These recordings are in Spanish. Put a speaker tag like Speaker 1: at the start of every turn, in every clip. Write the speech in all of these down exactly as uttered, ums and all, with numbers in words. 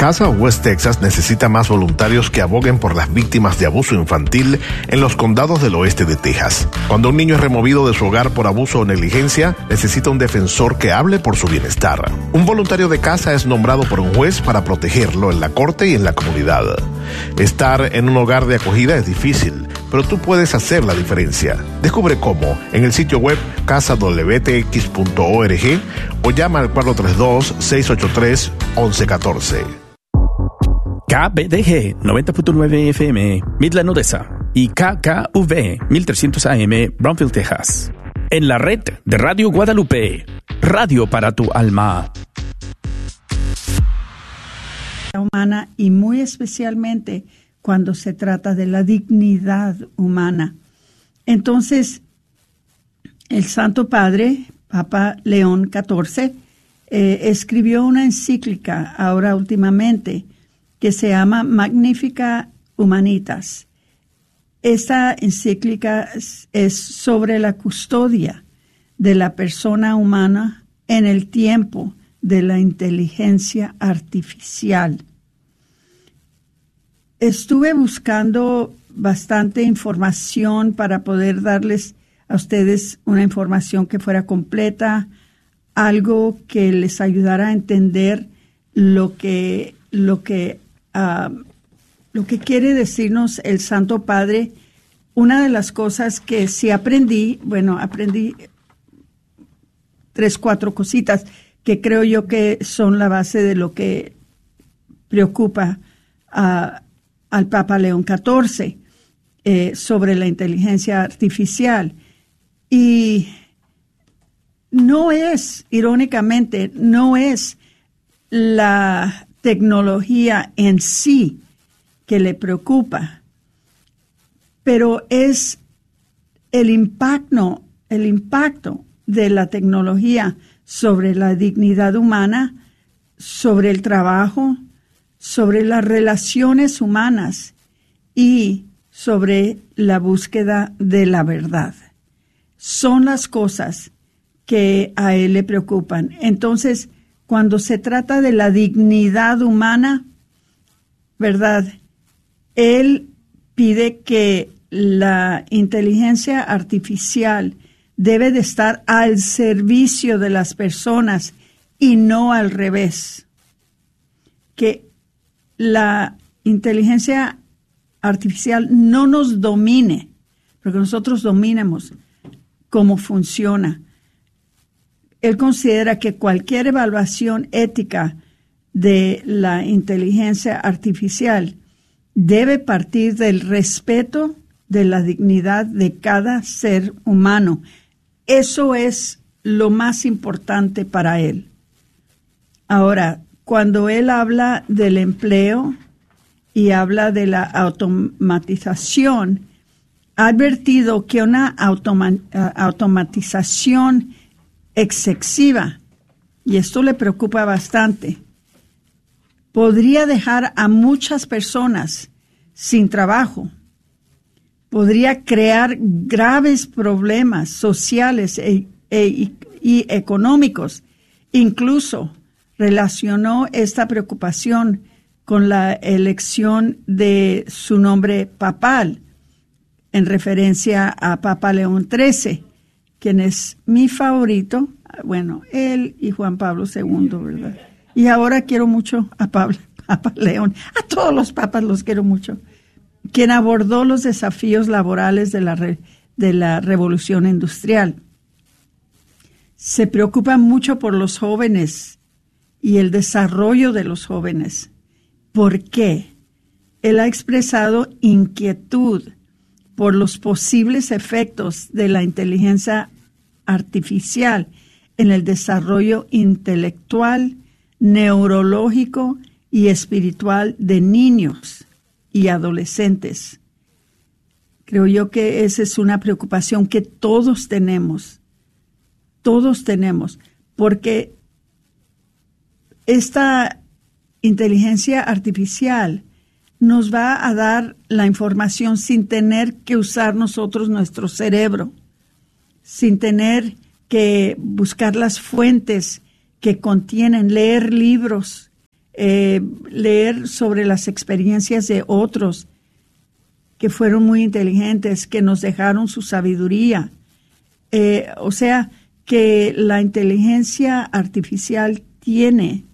Speaker 1: Casa West Texas necesita más voluntarios que aboguen por las víctimas de abuso infantil en los condados del oeste de Texas. Cuando un niño es removido de su hogar por abuso o negligencia, necesita un defensor que hable por su bienestar. Un voluntario de casa es nombrado por un juez para protegerlo en la corte y en la comunidad. Estar en un hogar de acogida es difícil, pero tú puedes hacer la diferencia. Descubre cómo en el sitio web casa w t x punto org o llama al cuatro tres dos, seis ocho tres, once catorce.
Speaker 2: K B D G noventa punto nueve F M, Midland, Odessa, y K K V mil trescientos A M, Brownsville, Texas. En la red de Radio Guadalupe, radio para tu alma.
Speaker 3: Humana, y muy especialmente cuando se trata de la dignidad humana. Entonces, el Santo Padre, Papa León catorce, eh, escribió una encíclica ahora últimamente que se llama Magnificat Humanitas. Esta encíclica es sobre la custodia de la persona humana en el tiempo de la inteligencia artificial. Estuve buscando bastante información para poder darles a ustedes una información que fuera completa, algo que les ayudara a entender lo que, lo que, uh, lo que quiere decirnos el Santo Padre. Una de las cosas que sí aprendí, bueno, aprendí tres, cuatro cositas que creo yo que son la base de lo que preocupa a, al Papa León catorce eh, sobre la inteligencia artificial. Y no es, irónicamente, no es la tecnología en sí que le preocupa, pero es el impacto, el impacto de la tecnología sobre la dignidad humana, sobre el trabajo, sobre las relaciones humanas y sobre la búsqueda de la verdad. Son las cosas que a él le preocupan. Entonces, cuando se trata de la dignidad humana, ¿verdad? Él pide que la inteligencia artificial debe de estar al servicio de las personas y no al revés. Que la inteligencia artificial no nos domine, porque nosotros dominemos cómo funciona. Él considera que cualquier evaluación ética de la inteligencia artificial debe partir del respeto de la dignidad de cada ser humano. Eso es lo más importante para él. Ahora, cuando él habla del empleo y habla de la automatización, ha advertido que una automa- automatización excesiva, y esto le preocupa bastante, podría dejar a muchas personas sin trabajo, podría crear graves problemas sociales e, e, y económicos. Incluso relacionó esta preocupación con la elección de su nombre papal, en referencia a Papa León trece, quien es mi favorito, bueno, él y Juan Pablo segundo, ¿verdad? Y ahora quiero mucho a Pablo, Papa León, a todos los papas los quiero mucho, quien abordó los desafíos laborales de la, re, de la revolución industrial. Se preocupa mucho por los jóvenes y el desarrollo de los jóvenes. ¿Por qué? Él ha expresado inquietud por los posibles efectos de la inteligencia artificial en el desarrollo intelectual, neurológico y espiritual de niños y adolescentes. Creo yo que esa es una preocupación que todos tenemos, todos tenemos, porque esta inteligencia artificial nos va a dar la información sin tener que usar nosotros nuestro cerebro, sin tener que buscar las fuentes que contienen, leer libros, eh, leer sobre las experiencias de otros que fueron muy inteligentes, que nos dejaron su sabiduría. Eh, o sea, que la inteligencia artificial tiene,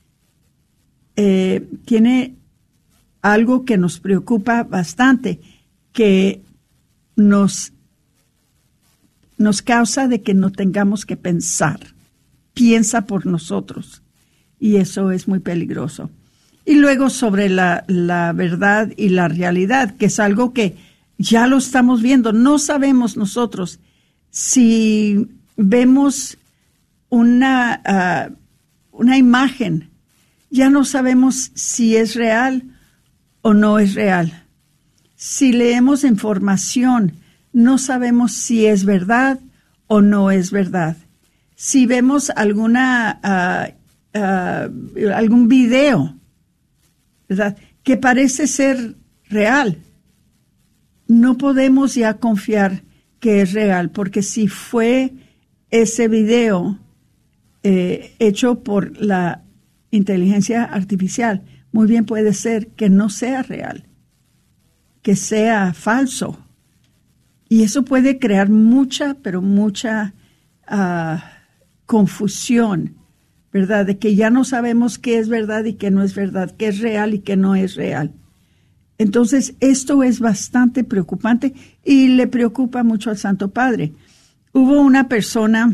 Speaker 3: eh, tiene algo que nos preocupa bastante, que nos, nos causa de que no tengamos que pensar. Piensa por nosotros. Y eso es muy peligroso. Y luego sobre la, la verdad y la realidad, que es algo que ya lo estamos viendo. No sabemos nosotros si vemos una, uh, una imagen, ya no sabemos si es real o no es real. Si leemos información, no sabemos si es verdad o no es verdad. Si vemos alguna uh, uh, algún video, ¿verdad?, que parece ser real, no podemos ya confiar que es real, porque si fue ese video eh, hecho por la inteligencia artificial, muy bien puede ser que no sea real, que sea falso. Y eso puede crear mucha, pero mucha uh, confusión, ¿verdad? De que ya no sabemos qué es verdad y qué no es verdad, qué es real y qué no es real. Entonces, esto es bastante preocupante y le preocupa mucho al Santo Padre. Hubo una persona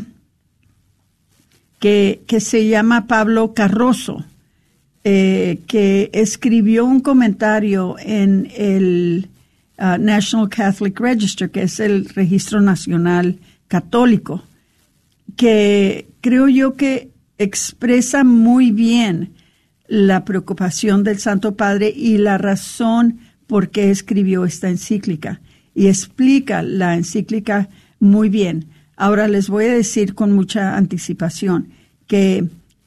Speaker 3: que, que se llama Pablo Carrozo, eh, que escribió un comentario en el uh, National Catholic Register, que es el Registro Nacional Católico, que creo yo que expresa muy bien la preocupación del Santo Padre y la razón por qué escribió esta encíclica. Y explica la encíclica muy bien. Ahora les voy a decir con mucha anticipación que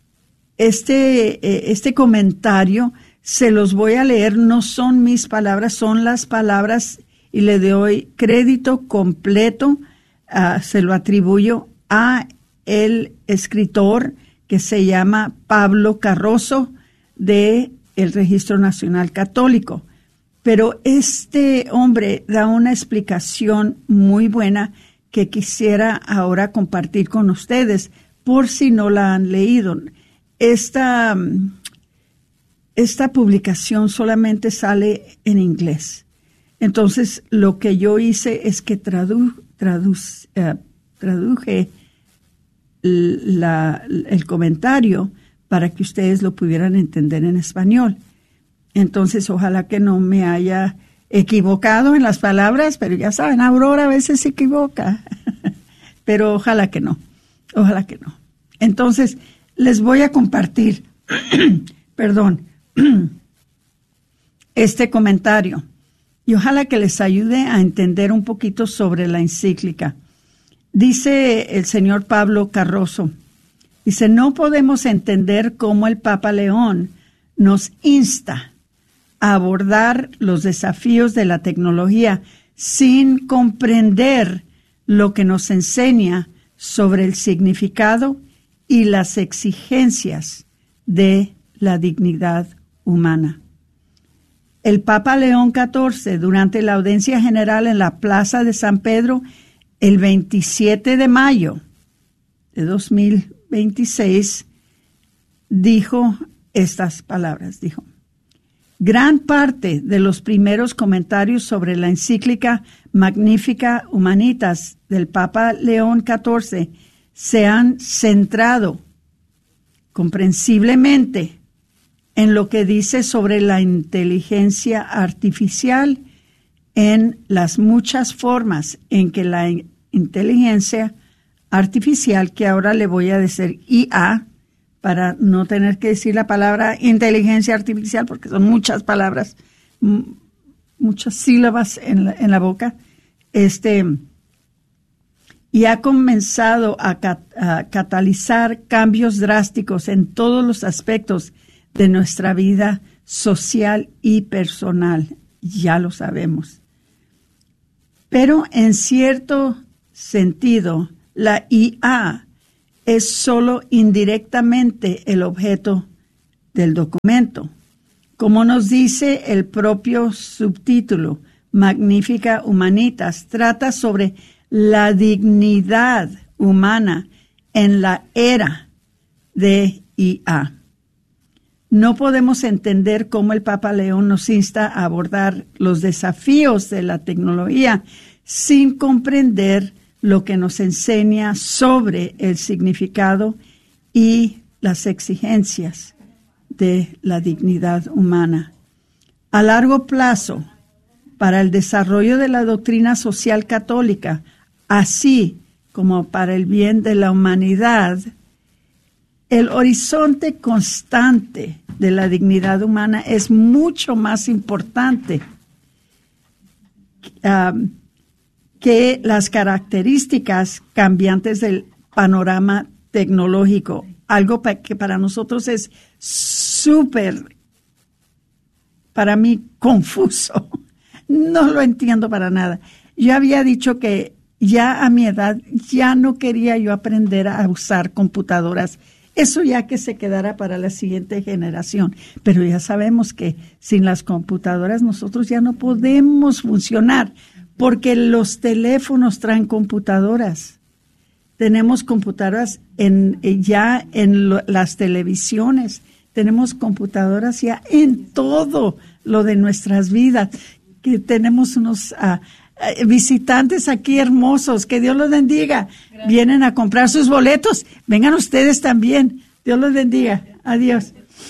Speaker 3: este, este comentario se los voy a leer, no son mis palabras, son las palabras, y le doy crédito completo, uh, se lo atribuyo a el escritor que se llama Pablo Carrozo, de el Registro Nacional Católico. Pero este hombre da una explicación muy buena que quisiera ahora compartir con ustedes, por si no la han leído. Esta, esta publicación solamente sale en inglés. Entonces, lo que yo hice es que tradu, tradu, uh, traduje la, el comentario para que ustedes lo pudieran entender en español. Entonces, ojalá que no me haya equivocado en las palabras, pero ya saben, Aurora a veces se equivoca. Pero ojalá que no, ojalá que no. Entonces, les voy a compartir, perdón, este comentario. Y ojalá que les ayude a entender un poquito sobre la encíclica. Dice el señor Pablo Carrozo, dice, no podemos entender cómo el Papa León nos insta a abordar los desafíos de la tecnología sin comprender lo que nos enseña sobre el significado y las exigencias de la dignidad humana. El Papa León catorce, durante la audiencia general en la Plaza de San Pedro, el veintisiete de mayo de dos mil veintiséis, dijo estas palabras, dijo, gran parte de los primeros comentarios sobre la encíclica Magnificat Humanitas del Papa León catorce se han centrado comprensiblemente en lo que dice sobre la inteligencia artificial, en las muchas formas en que la inteligencia artificial, que ahora le voy a decir I A, para no tener que decir la palabra inteligencia artificial, porque son muchas palabras, m- muchas sílabas en la, en la boca, este, y ha comenzado a, cat- a catalizar cambios drásticos en todos los aspectos de nuestra vida social y personal. Ya lo sabemos. Pero en cierto sentido, la I A es solo indirectamente el objeto del documento. Como nos dice el propio subtítulo, Magnificat Humanitas, trata sobre la dignidad humana en la era de I A. No podemos entender cómo el Papa León nos insta a abordar los desafíos de la tecnología sin comprender lo que nos enseña sobre el significado y las exigencias de la dignidad humana. A largo plazo, para el desarrollo de la doctrina social católica, así como para el bien de la humanidad, el horizonte constante de la dignidad humana es mucho más importante um, que las características cambiantes del panorama tecnológico, algo pa- que para nosotros es súper, para mí, confuso. No lo entiendo para nada. Yo había dicho que ya a mi edad ya no quería yo aprender a usar computadoras. Eso ya que se quedara para la siguiente generación. Pero ya sabemos que sin las computadoras nosotros ya no podemos funcionar, porque los teléfonos traen computadoras. Tenemos computadoras en, ya en lo, las televisiones. Tenemos computadoras ya en todo lo de nuestras vidas. Que tenemos unos uh, uh, visitantes aquí hermosos. Que Dios los bendiga. Gracias. Vienen a comprar sus boletos. Vengan ustedes también. Dios los bendiga. Adiós.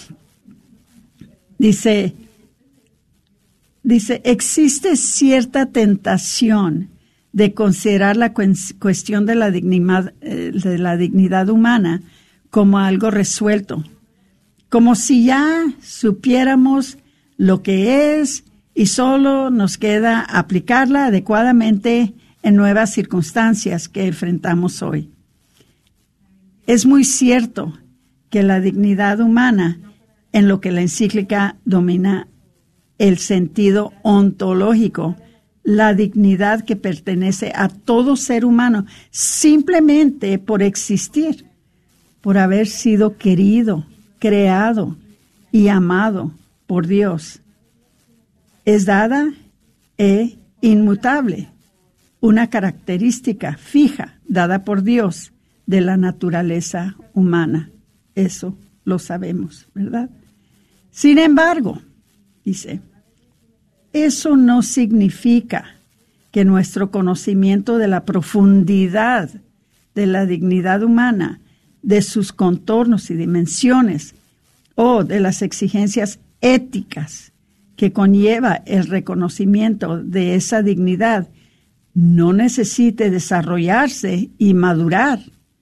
Speaker 3: Dice... Dice, existe cierta tentación de considerar la cuestión de la dignidad, de la dignidad humana como algo resuelto, como si ya supiéramos lo que es y solo nos queda aplicarla adecuadamente en nuevas circunstancias que enfrentamos hoy. Es muy cierto que la dignidad humana, en lo que la encíclica domina el sentido ontológico, la dignidad que pertenece a todo ser humano simplemente por existir, por haber sido querido, creado y amado por Dios. Es dada e inmutable, una característica fija dada por Dios de la naturaleza humana. Eso lo sabemos, ¿verdad? Sin embargo, dice, eso no significa que nuestro conocimiento de la profundidad de la dignidad humana, de sus contornos y dimensiones, o de las exigencias éticas que conlleva el reconocimiento de esa dignidad, no necesite desarrollarse y madurar,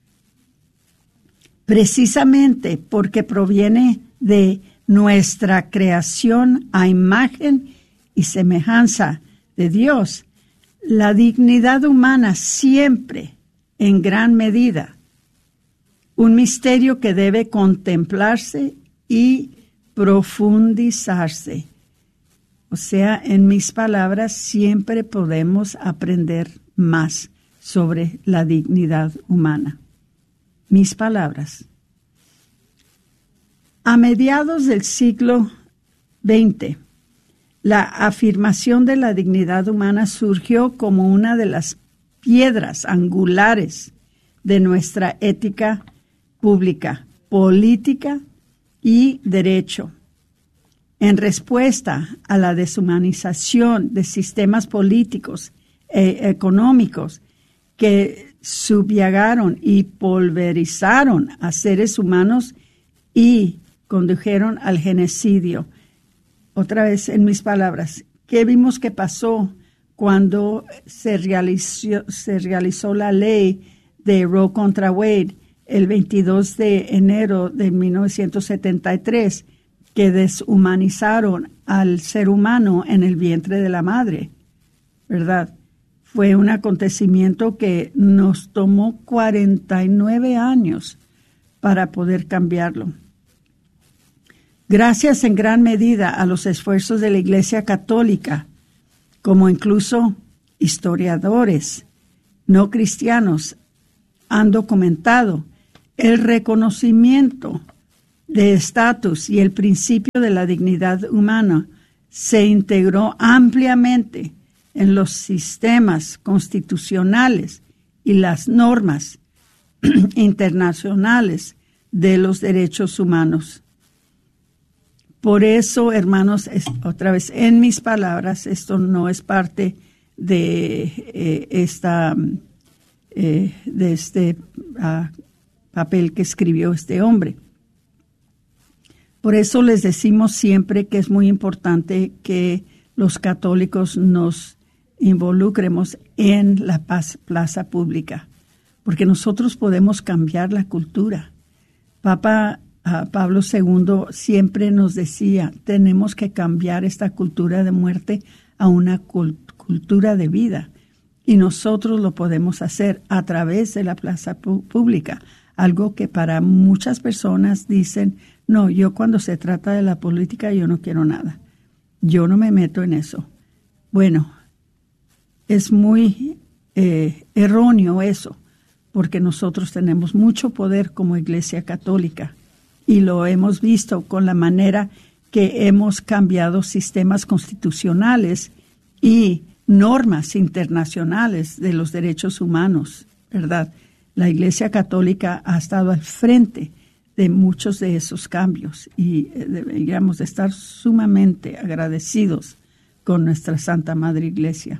Speaker 3: precisamente porque proviene de nuestra creación a imagen y semejanza de Dios. La dignidad humana siempre, en gran medida, un misterio que debe contemplarse y profundizarse. O sea, en mis palabras, siempre podemos aprender más sobre la dignidad humana. Mis palabras. A mediados del siglo veinte, la afirmación de la dignidad humana surgió como una de las piedras angulares de nuestra ética pública, política y derecho. En respuesta a la deshumanización de sistemas políticos e económicos que subyugaron y pulverizaron a seres humanos y condujeron al genocidio. Otra vez en mis palabras, ¿qué vimos que pasó cuando se realizó, se realizó la ley de Roe contra Wade el veintidós de enero de mil novecientos setenta y tres, que deshumanizaron al ser humano en el vientre de la madre? ¿Verdad? Fue un acontecimiento que nos tomó cuarenta y nueve años para poder cambiarlo. Gracias en gran medida a los esfuerzos de la Iglesia Católica, como incluso historiadores no cristianos han documentado, el reconocimiento de estatus y el principio de la dignidad humana se integró ampliamente en los sistemas constitucionales y las normas internacionales de los derechos humanos. Por eso, hermanos, es, otra vez, en mis palabras, esto no es parte de eh, esta eh, de este uh, papel que escribió este hombre. Por eso les decimos siempre que es muy importante que los católicos nos involucremos en la paz, plaza pública, porque nosotros podemos cambiar la cultura. Papa uh, Pablo segundo siempre nos decía, tenemos que cambiar esta cultura de muerte a una cult- cultura de vida. Y nosotros lo podemos hacer a través de la plaza pu- pública, algo que para muchas personas dicen, no, yo cuando se trata de la política yo no quiero nada. Yo no me meto en eso. Bueno, es muy eh, erróneo eso, porque nosotros tenemos mucho poder como Iglesia Católica y lo hemos visto con la manera que hemos cambiado sistemas constitucionales y normas internacionales de los derechos humanos, ¿verdad? La Iglesia Católica ha estado al frente de muchos de esos cambios y deberíamos de estar sumamente agradecidos con nuestra Santa Madre Iglesia.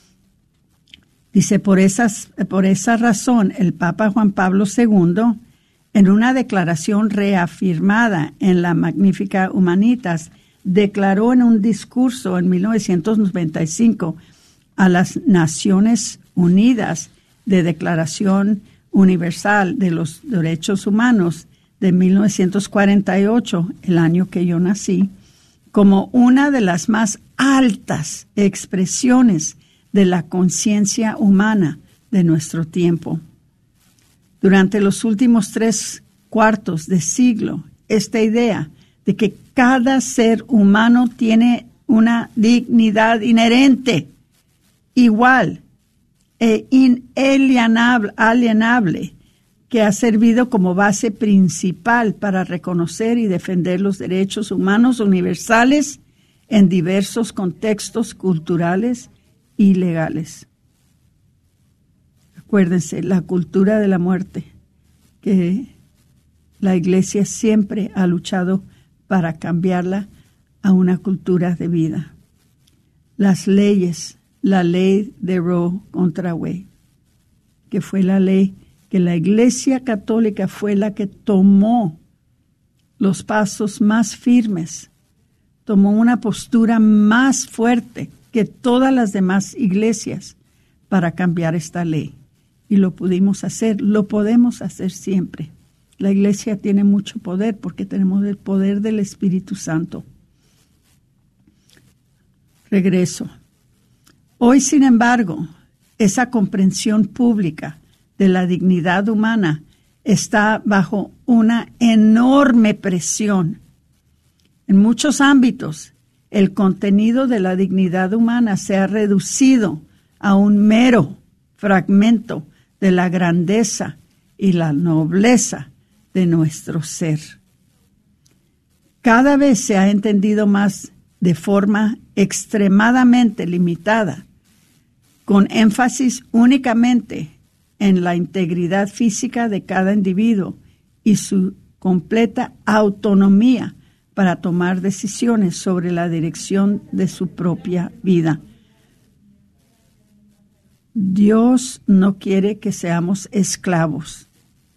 Speaker 3: Dice, por, esas, por esa razón, el Papa Juan Pablo segundo, en una declaración reafirmada en la Magnificat Humanitas, declaró en un discurso en mil novecientos noventa y cinco a las Naciones Unidas de Declaración Universal de los Derechos Humanos de mil novecientos cuarenta y ocho, el año que yo nací, como una de las más altas expresiones de la conciencia humana de nuestro tiempo. Durante los últimos tres cuartos de siglo, esta idea de que cada ser humano tiene una dignidad inherente, igual e inalienable, alienable, que ha servido como base principal para reconocer y defender los derechos humanos universales en diversos contextos culturales y legales. Acuérdense, la cultura de la muerte, que la Iglesia siempre ha luchado para cambiarla a una cultura de vida. Las leyes, la ley de Roe contra Wade, que fue la ley que la Iglesia Católica fue la que tomó los pasos más firmes, tomó una postura más fuerte que todas las demás iglesias para cambiar esta ley. Y lo pudimos hacer, lo podemos hacer siempre. La Iglesia tiene mucho poder porque tenemos el poder del Espíritu Santo. Regreso. Hoy, sin embargo, esa comprensión pública de la dignidad humana está bajo una enorme presión. En muchos ámbitos, el contenido de la dignidad humana se ha reducido a un mero fragmento de la grandeza y la nobleza de nuestro ser. Cada vez se ha entendido más de forma extremadamente limitada, con énfasis únicamente en la integridad física de cada individuo y su completa autonomía para tomar decisiones sobre la dirección de su propia vida. Dios no quiere que seamos esclavos.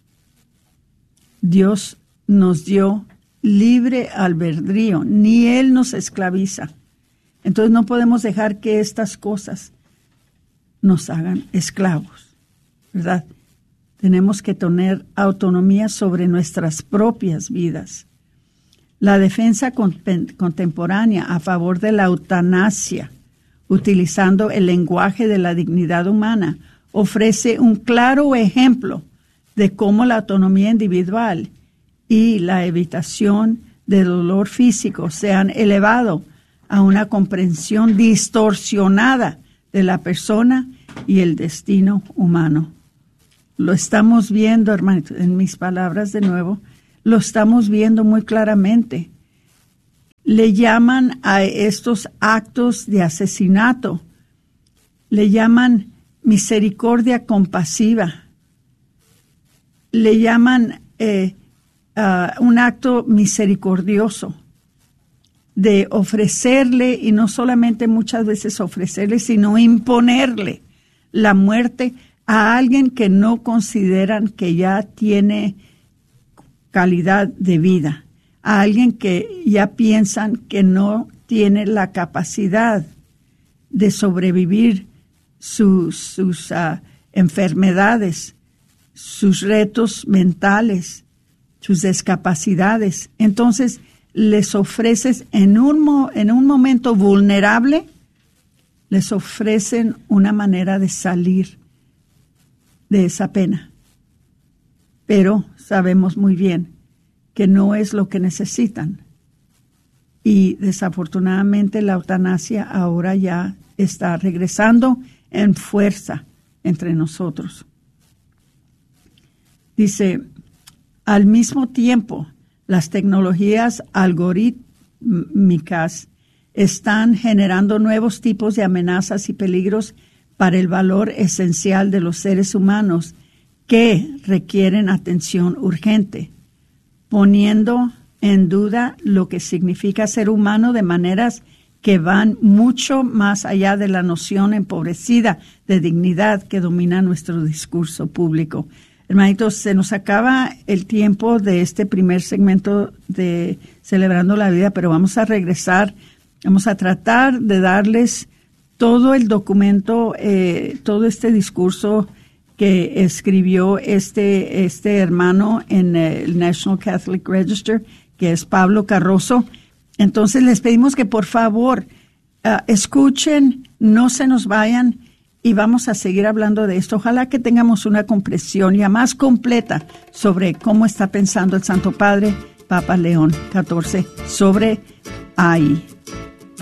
Speaker 3: Dios nos dio libre albedrío, ni Él nos esclaviza. Entonces no podemos dejar que estas cosas nos hagan esclavos, ¿verdad? Tenemos que tener autonomía sobre nuestras propias vidas. La defensa contemporánea a favor de la eutanasia, utilizando el lenguaje de la dignidad humana, ofrece un claro ejemplo de cómo la autonomía individual y la evitación de dolor físico se han elevado a una comprensión distorsionada de la persona y el destino humano. Lo estamos viendo, hermanos, en mis palabras de nuevo, lo estamos viendo muy claramente. Le llaman a estos actos de asesinato, le llaman misericordia compasiva, le llaman eh, uh, un acto misericordioso de ofrecerle, y no solamente muchas veces ofrecerle, sino imponerle la muerte a alguien que no consideran que ya tiene calidad de vida, a alguien que ya piensan que no tiene la capacidad de sobrevivir sus, sus uh, enfermedades, sus retos mentales, sus discapacidades. Entonces, les ofreces en un, mo- en un momento vulnerable, les ofrecen una manera de salir de esa pena. Pero sabemos muy bien que no es lo que necesitan. Y desafortunadamente la eutanasia ahora ya está regresando en fuerza entre nosotros. Dice, al mismo tiempo, las tecnologías algorítmicas están generando nuevos tipos de amenazas y peligros para el valor esencial de los seres humanos que requieren atención urgente, poniendo en duda lo que significa ser humano de maneras que van mucho más allá de la noción empobrecida de dignidad que domina nuestro discurso público. Hermanitos, se nos acaba el tiempo de este primer segmento de Celebrando la Vida, pero vamos a regresar, vamos a tratar de darles todo el documento, eh, todo este discurso que escribió este, este hermano en el National Catholic Register, que es Pablo Carrozo. Entonces les pedimos que por favor uh, escuchen, no se nos vayan, y vamos a seguir hablando de esto. Ojalá que tengamos una comprensión ya más completa sobre cómo está pensando el Santo Padre, Papa León catorce, sobre A I.